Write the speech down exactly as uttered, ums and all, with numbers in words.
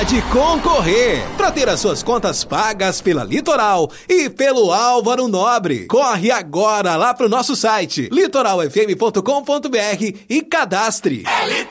pode concorrer para ter as suas contas pagas pela Litoral e pelo Álvaro Nobre. Corre agora lá pro nosso site litoral f m ponto com ponto b r e cadastre. É Litoral!